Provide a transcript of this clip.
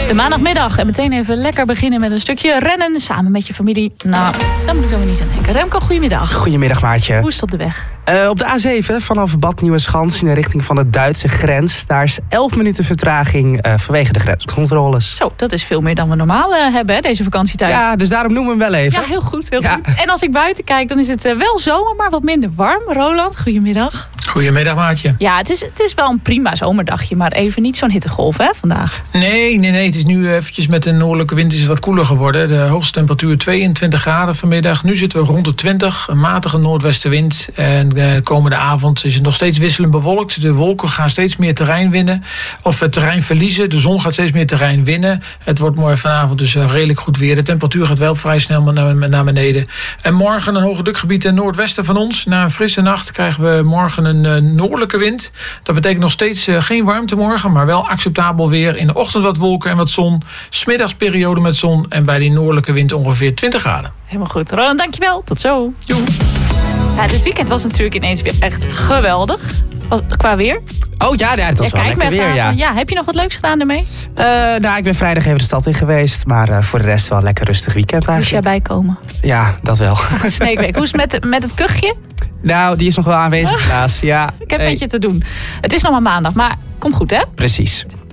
De maandagmiddag en meteen even lekker beginnen met een stukje rennen samen met je familie. Nou, daar moet ik dan weer niet aan denken. Remco, goedemiddag. Goedemiddag, Maartje. Hoe is het op de weg? Op de A7 vanaf Bad Nieuweschans in de richting van de Duitse grens. Daar is 11 minuten vertraging vanwege de grenscontroles. Zo, dat is veel meer dan we normaal hebben, hè, deze vakantietijd. Ja, dus daarom noemen we hem wel even. Ja, heel goed, heel goed. En als ik buiten kijk, dan is het wel zomer, maar wat minder warm. Roland, goedemiddag. Goedemiddag, Maatje. Ja, het is wel een prima zomerdagje, maar even niet zo'n hittegolf, hè, vandaag. Nee. Het is nu eventjes met de noordelijke wind is het wat koeler geworden. De hoogste temperatuur 22 graden vanmiddag. Nu zitten we rond de 20, een matige noordwestenwind. En de komende avond is het nog steeds wisselend bewolkt. De wolken gaan steeds meer terrein winnen, of het terrein verliezen. De zon gaat steeds meer terrein winnen. Het wordt mooi vanavond dus redelijk goed weer. De temperatuur gaat wel vrij snel naar beneden. En morgen een hoge drukgebied ten noordwesten van ons. Na een frisse nacht krijgen we morgen een noordelijke wind. Dat betekent nog steeds geen warmte morgen, maar wel acceptabel weer. In de ochtend wat wolken en wat zon. 's Middags periode met zon en bij die noordelijke wind ongeveer 20 graden. Helemaal goed. Roland, dankjewel. Tot zo. Joe. Ja, dit weekend was natuurlijk ineens weer echt geweldig. Qua weer. Oh ja, het was wel lekker weer. Ja, heb je nog wat leuks gedaan ermee? Ik ben vrijdag even de stad in geweest. Maar voor de rest wel een lekker rustig weekend eigenlijk. Moest jij bijkomen? Ja, dat wel. Sneekweek. Hoe is het met het kuchje? Nou, die is nog wel aanwezig, Klaas. Ja. Ik heb met je te doen. Het is nog maar maandag, maar kom goed, hè? Precies.